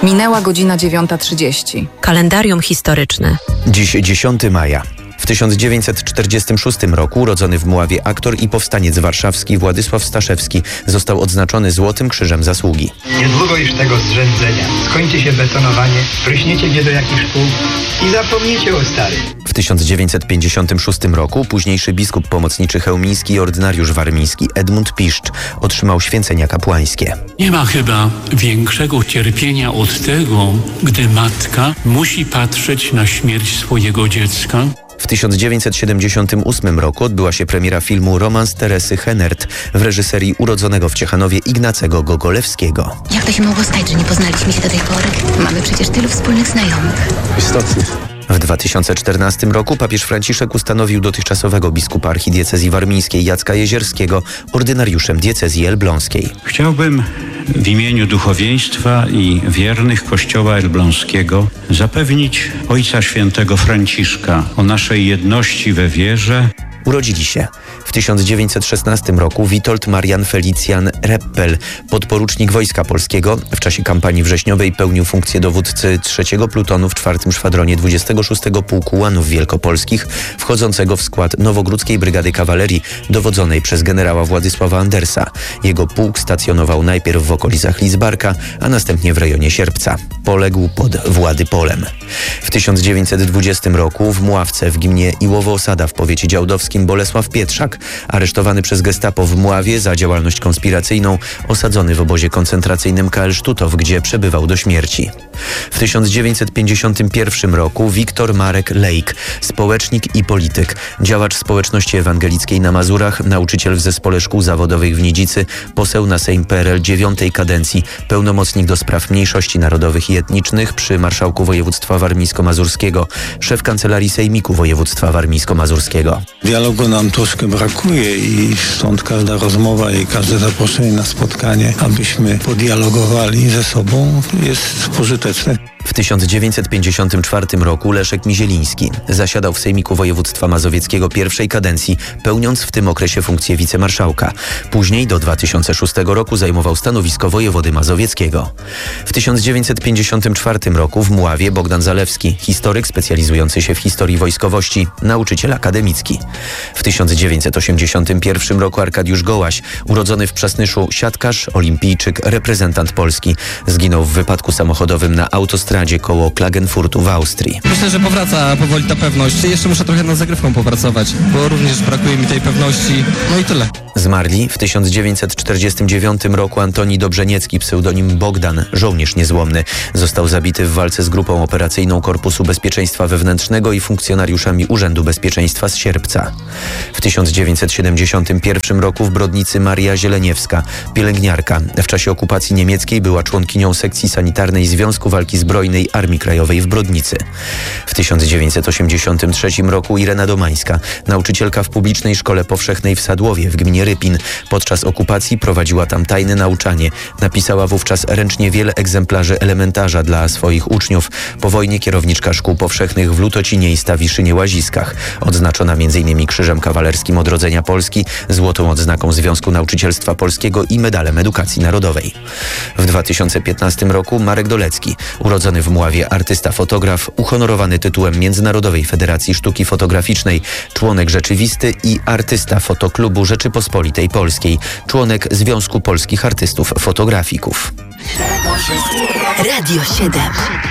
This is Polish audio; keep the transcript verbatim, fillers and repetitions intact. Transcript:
Minęła godzina dziewiąta trzydzieści. Kalendarium historyczne. Dziś dziesiątego maja. W tysiąc dziewięćset czterdziestym szóstym roku urodzony w Mławie aktor i powstaniec warszawski Władysław Staszewski został odznaczony Złotym Krzyżem Zasługi. Niedługo już tego zrzędzenia. Skończy się betonowanie, pryśniecie nie do jakichś szkół i zapomniecie o starym. W tysiąc dziewięćset pięćdziesiątym szóstym roku późniejszy biskup pomocniczy chełmiński i ordynariusz warmiński Edmund Piszcz otrzymał święcenia kapłańskie. Nie ma chyba większego cierpienia od tego, gdy matka musi patrzeć na śmierć swojego dziecka. W tysiąc dziewięćset siedemdziesiątym ósmym roku odbyła się premiera filmu Romans Teresy Henert w reżyserii urodzonego w Ciechanowie Ignacego Gogolewskiego. Jak to się mogło stać, że nie poznaliśmy się do tej pory? Mamy przecież tylu wspólnych znajomych. Istotnie. W dwa tysiące czternastym roku papież Franciszek ustanowił dotychczasowego biskupa archidiecezji warmińskiej Jacka Jezierskiego ordynariuszem diecezji elbląskiej. Chciałbym w imieniu duchowieństwa i wiernych Kościoła Elbląskiego zapewnić Ojca Świętego Franciszka o naszej jedności we wierze. Urodzili się w tysiąc dziewięćset szesnastym roku Witold Marian Felicjan Reppel, podporucznik Wojska Polskiego. W czasie kampanii wrześniowej pełnił funkcję dowódcy trzeciego plutonu w czwartym szwadronie dwudziestego szóstego Pułku Łanów Wielkopolskich, wchodzącego w skład Nowogródzkiej Brygady Kawalerii, dowodzonej przez generała Władysława Andersa. Jego pułk stacjonował najpierw w okolicach Lidzbarka, a następnie w rejonie Sierpca. Poległ pod Władyspoliem. W tysiąc dziewięćset dwudziestym roku w Mławce w gminie Iłowo-Osada w powiecie działdowskim Bolesław Pietrzak, aresztowany przez gestapo w Mławie za działalność konspiracyjną, osadzony w obozie koncentracyjnym K L Sztutow, gdzie przebywał do śmierci. W tysiąc dziewięćset pięćdziesiątym pierwszym roku Wiktor Marek Lejk, społecznik i polityk, działacz społeczności ewangelickiej na Mazurach, nauczyciel w Zespole Szkół Zawodowych w Nidzicy, poseł na Sejm P R L dziewiątej kadencji, pełnomocnik do spraw mniejszości narodowych i etnicznych przy Marszałku Województwa Warmińsko-Mazurskiego, szef Kancelarii Sejmiku Województwa Warmińsko-Mazurskiego. Dialogu nam troszkę brakuje i stąd każda rozmowa i każde zaproszenie na spotkanie, abyśmy podialogowali ze sobą, jest pożyteczne. W tysiąc dziewięćset pięćdziesiątym czwartym roku Leszek Mizieliński zasiadał w Sejmiku Województwa Mazowieckiego pierwszej kadencji, pełniąc w tym okresie funkcję wicemarszałka. Później do dwa tysiące szóstego roku zajmował stanowisko wojewody mazowieckiego. W tysiąc dziewięćset pięćdziesiątym czwartym roku w Mławie Bogdan Zalewski, historyk specjalizujący się w historii wojskowości, nauczyciel akademicki. W tysiąc dziewięćset osiemdziesiątym pierwszym roku Arkadiusz Gołaś, urodzony w Przasnyszu, siatkarz, olimpijczyk, reprezentant Polski. Zginął w wypadku samochodowym na autostradzie koło Klagenfurtu w Austrii. Myślę, że powraca powoli ta pewność. Jeszcze muszę trochę nad zagrywką popracować, bo również brakuje mi tej pewności. No i tyle. Zmarli w tysiąc dziewięćset czterdziestym dziewiątym roku Antoni Dobrzeniecki, pseudonim Bogdan, żołnierz niezłomny. Został zabity w walce z grupą operacyjną Korpusu Bezpieczeństwa Wewnętrznego i funkcjonariuszami Urzędu Bezpieczeństwa z Sierpca. W tysiąc dziewięćset siedemdziesiątym pierwszym roku w Brodnicy Maria Zieleniewska, pielęgniarka. W czasie okupacji niemieckiej była członkinią sekcji sanitarnej Związku Walki Zbrojnej Armii Krajowej w Brodnicy. W tysiąc dziewięćset osiemdziesiątym trzecim roku Irena Domańska, nauczycielka w publicznej szkole powszechnej w Sadłowie w gminie Rypin. Podczas okupacji prowadziła tam tajne nauczanie. Napisała wówczas ręcznie wiele egzemplarzy elementarza dla swoich uczniów. Po wojnie kierowniczka szkół powszechnych w Lutocinie i Stawiszynie-Łaziskach. Odznaczona między innymi Krzyżem Kawalerskim Odrodzenia Polski, Złotą Odznaką Związku Nauczycielstwa Polskiego i Medalem Edukacji Narodowej. W dwa tysiące piętnastym roku Marek Dolecki, urodzony w Mławie artysta fotograf, uhonorowany tytułem Międzynarodowej Federacji Sztuki Fotograficznej, członek rzeczywisty i artysta Fotoklubu Rzeczypospolitej Polskiej, członek Związku Polskich Artystów Fotografików. Radio siedem.